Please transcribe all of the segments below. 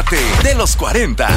Sepárate de los 40.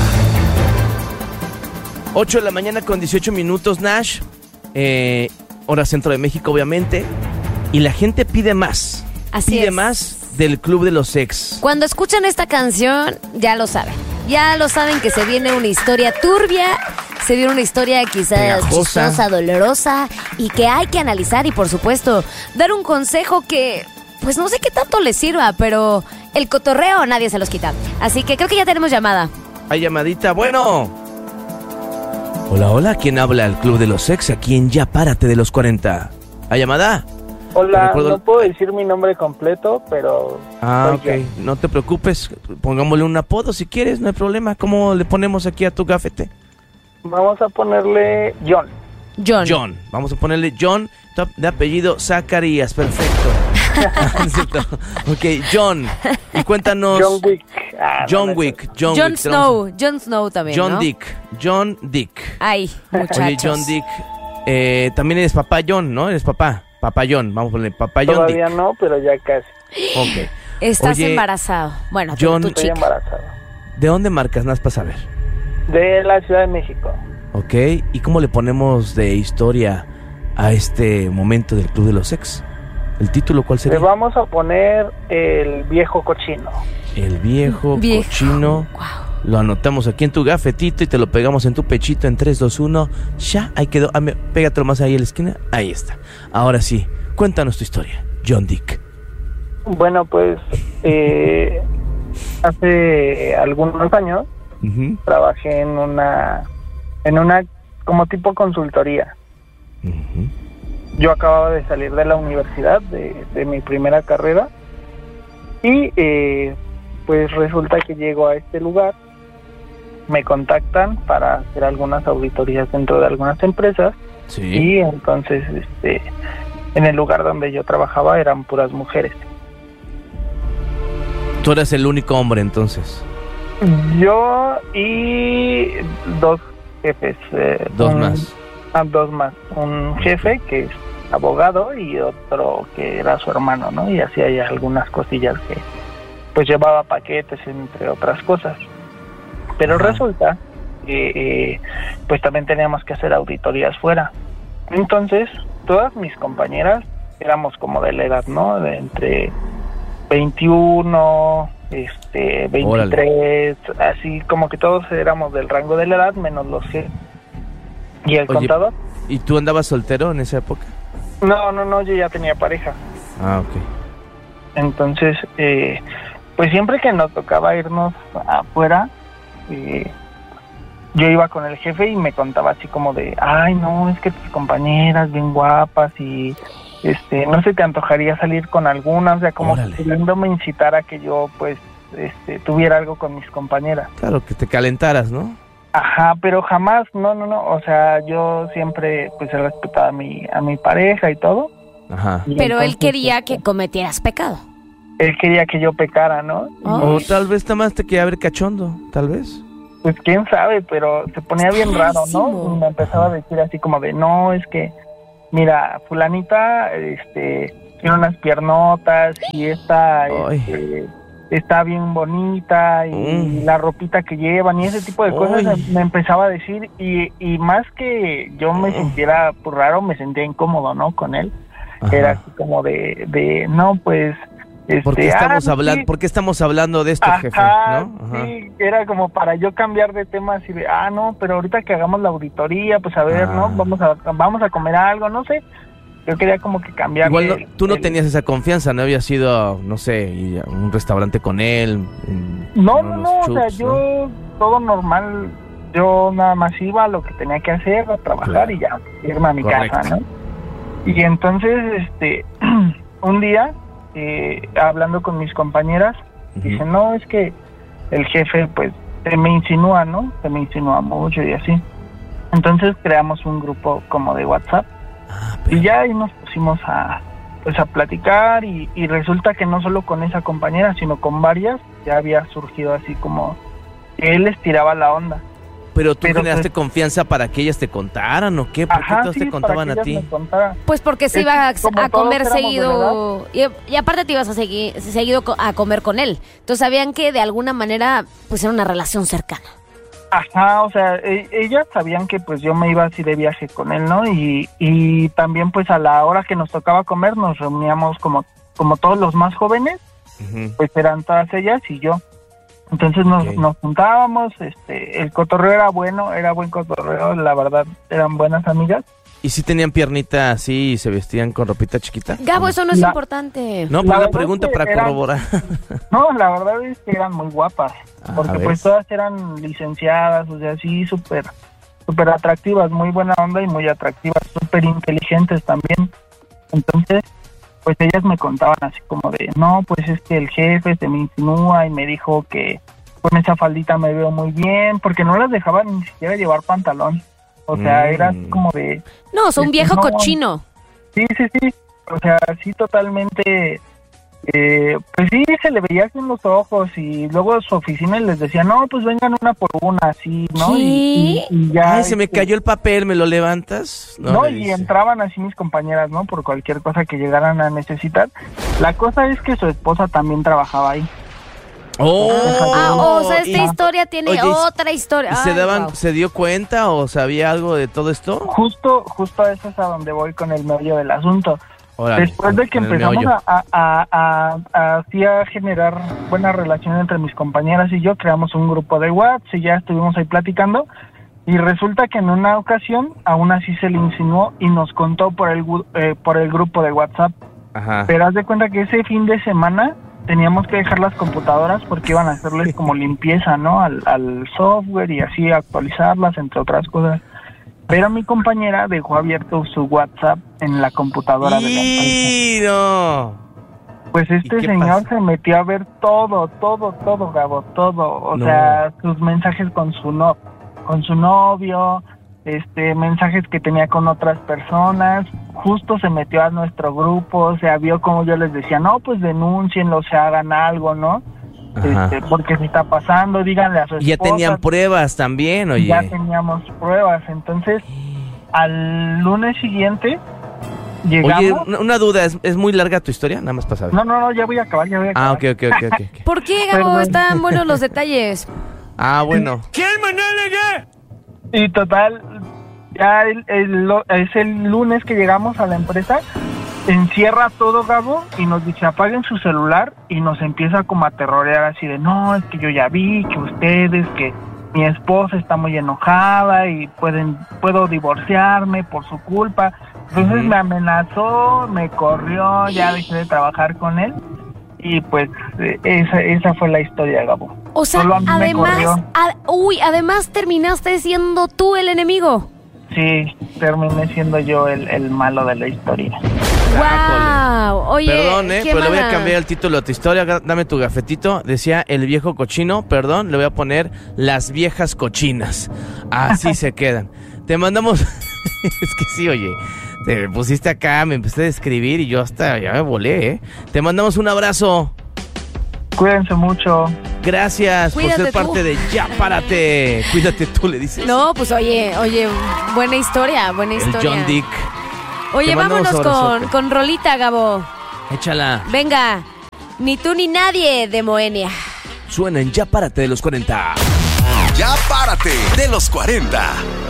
8 de la mañana con 18 minutos, Nash. Hora centro de México, obviamente. Y la gente pide más. Pide más del Club de los Ex. Cuando escuchan esta canción, ya lo saben. Ya lo saben que se viene una historia turbia. Se viene una historia quizás chistosa, dolorosa. Y que hay que analizar y, por supuesto, dar un consejo que... pues no sé qué tanto les sirva, pero el cotorreo nadie se los quita. Así que creo que ya tenemos llamada. Hay llamadita, bueno. Hola, ¿quién habla? El Club de los Ex, aquí en Ya Párate de los 40. ¿Hay llamada? Hola, no puedo decir mi nombre completo, pero... ok, no te preocupes, pongámosle un apodo si quieres, no hay problema. ¿Cómo le ponemos aquí a tu gafete? Vamos a ponerle John. Vamos a ponerle John, de apellido Zacarías, perfecto. Ok, John, y cuéntanos. John Wick. Jon Snow también, John ¿no? John Dick. Ay, muchachos. Oye, John Dick, también eres papá John, ¿no? Eres papá John, vamos a ponerle papá John Dick. Todavía no, pero ya casi. Ok. Estás embarazado. Bueno, John, tu chica. Estoy embarazado. ¿De dónde marcas, Nas, para saber? De la Ciudad de México. Ok, ¿y cómo le ponemos de historia a este momento del Club de los Ex? ¿El título cuál sería? Le vamos a poner El Viejo Cochino. El viejo cochino. Wow. Lo anotamos aquí en tu gafetito y te lo pegamos en tu pechito en 3, 2, 1. Ya, ahí quedó. Pégatelo más ahí en la esquina. Ahí está. Ahora sí, cuéntanos tu historia, John Dick. Bueno, pues hace algunos años trabajé en una como tipo consultoría. Yo acababa de salir de la universidad, de mi primera carrera, y pues resulta que llego a este lugar, me contactan para hacer algunas auditorías dentro de algunas empresas. Sí. Y entonces en el lugar donde yo trabajaba eran puras mujeres. Tú eras el único hombre entonces. Yo y dos jefes. Dos más. Dos más. Un jefe que es abogado y otro que era su hermano, ¿no? Y hacía ya algunas cosillas que pues llevaba paquetes, entre otras cosas. Pero resulta que pues también teníamos que hacer auditorías fuera. Entonces, todas mis compañeras éramos como de la edad, ¿no? De entre 21, 23, órale. Así como que todos éramos del rango de la edad, menos los que... ¿Y el contador? ¿Y tú andabas soltero en esa época? No, yo ya tenía pareja. Ah, ok. Entonces, pues siempre que nos tocaba irnos afuera, yo iba con el jefe y me contaba así como de, ay, no, es que tus compañeras bien guapas y no se te antojaría salir con alguna, o sea, como queriéndome incitar a que yo pues tuviera algo con mis compañeras. Claro, que te calentaras, ¿no? Ajá, pero jamás, no, o sea, yo siempre pues he respetado a mi pareja y todo. Ajá. Y pero entonces, él quería que cometieras pecado. Él quería que yo pecara, ¿no? O tal vez más te quería ver cachondo, tal vez. Pues quién sabe, pero se ponía bien raro, ¿no? Y me empezaba a decir así como de, no, es que, mira, fulanita, tiene unas piernotas y está bien bonita y la ropita que llevan y ese tipo de cosas me empezaba a decir y más que yo me sintiera pues, raro, me sentía incómodo, ¿no? Con él. Ajá. Era así como de no, pues... ¿Por qué estamos hablando de esto, ajá, jefe? ¿No? Ajá. Sí, era como para yo cambiar de tema así de, no, pero ahorita que hagamos la auditoría, pues a ver, ¿no? Vamos a comer algo, no sé. Yo quería como que cambiar. Igual tú no tenías esa confianza, ¿no? Habías ido, no sé, a un restaurante con él. No, o sea, yo todo normal, yo nada más iba a lo que tenía que hacer, a trabajar y ya, irme a mi casa, ¿no? Y entonces, un día, hablando con mis compañeras, dice, no, es que el jefe, pues, se me insinúa, ¿no? Se me insinúa mucho y así. Entonces creamos un grupo como de WhatsApp. Y ya ahí nos pusimos a platicar y resulta que no solo con esa compañera, sino con varias, ya había surgido así como que él les tiraba la onda. Pero tú generaste confianza para que ellas te contaran, ¿o qué? ¿Por qué todos te contaban a ti? Pues porque se iba a comer seguido y aparte te ibas a seguido a comer con él. Entonces sabían que de alguna manera pues era una relación cercana. Ajá, o sea, ellas sabían que pues yo me iba así de viaje con él, ¿no? Y también pues a la hora que nos tocaba comer nos reuníamos como todos los más jóvenes, pues eran todas ellas y yo. Entonces nos juntábamos, el cotorreo era bueno, era buen cotorreo, la verdad, eran buenas amigas. ¿Y si tenían piernita así y se vestían con ropita chiquita? Gabo, eso no es importante. No, pues la pregunta para corroborar. No, la verdad es que eran muy guapas, porque pues todas eran licenciadas, o sea, sí, súper atractivas, muy buena onda y muy atractivas, súper inteligentes también. Entonces, pues ellas me contaban así como de, no, pues es que el jefe se me insinúa y me dijo que con esa faldita me veo muy bien, porque no las dejaban ni siquiera llevar pantalón. O sea, era así como de... No, es un viejo cochino. Sí. O sea, sí, totalmente... pues sí, se le veía así en los ojos y luego a su oficina les decía, no, pues vengan una por una, así, ¿no? Y ya... Ay, se me cayó el papel, ¿me lo levantas? No, y entraban así mis compañeras, ¿no? Por cualquier cosa que llegaran a necesitar. La cosa es que su esposa también trabajaba ahí. O sea, esta historia tiene otra historia. ¿Se dio cuenta o sabía algo de todo esto? Justo a eso es a donde voy con el meollo del asunto. Órale, después de que empezamos a generar buena relación entre mis compañeras y yo, creamos un grupo de WhatsApp y ya estuvimos ahí platicando. Y resulta que en una ocasión aún así se le insinuó y nos contó por el grupo de WhatsApp. Ajá. Pero haz de cuenta que ese fin de semana teníamos que dejar las computadoras porque iban a hacerles como limpieza, ¿no? Al software y así actualizarlas, entre otras cosas. Pero mi compañera dejó abierto su WhatsApp en la computadora de la empresa. ¡No! Pues señor se metió a ver todo, Gabo, todo. O sea, sus mensajes con su novio, mensajes que tenía con otras personas. Justo se metió a nuestro grupo, o sea, vio como yo les decía, no, pues denúncienlo, se hagan algo, ¿no? Porque se está pasando, díganle a su esposa. Y ya tenían pruebas también, oye. Ya teníamos pruebas, entonces al lunes siguiente llegamos. Oye, una duda, ¿es muy larga tu historia? Nada más para saber. No, ya voy a acabar. Ah, ok. ¿Por qué, Gabo? Están buenos los detalles. Ah, bueno. ¿Quién maneja? Y total, ya es el lunes que llegamos a la empresa, encierra todo, Gabo, y nos dice, apaguen su celular, y nos empieza como a terrorear así de, no, es que yo ya vi que ustedes, que mi esposa está muy enojada y puedo divorciarme por su culpa. Entonces me amenazó, me corrió, ya dejé de trabajar con él. Y pues esa fue la historia, Gabo. O sea, además terminaste siendo tú el enemigo. Sí, terminé siendo yo el malo de la historia. ¡Wow! Oye, perdón, pero le voy a cambiar el título a tu historia. Dame tu gafetito. Decía el viejo cochino, perdón, le voy a poner las viejas cochinas. Así se quedan. Te mandamos... Es que sí, oye. Te pusiste acá, me empecé a escribir y yo hasta ya me volé, ¿eh? Te mandamos un abrazo. Cuídense mucho. Gracias. Cuídate por ser parte de Ya Párate. Cuídate tú, le dices. No, pues oye, buena historia. El John Dick. Oye, vámonos con rolita, Gabo. Échala. Venga, Ni tú ni nadie de Moenia. Suena en Ya Párate de los 40. Ya Párate de los 40.